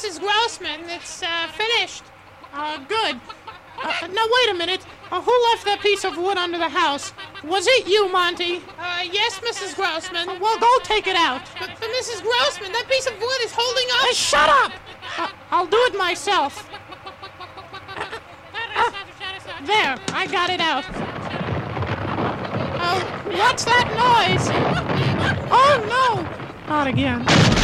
Mrs. Grossman. It's finished. Good. Now, wait a minute. Who left that piece of wood under the house? Was it you, Monty? Yes, Mrs. Grossman. Well, go take it out. But Mrs. Grossman, that piece of wood is holding up. Hey, shut up! I'll do it myself. There, I got it out. What's that noise? Oh, no! Not again.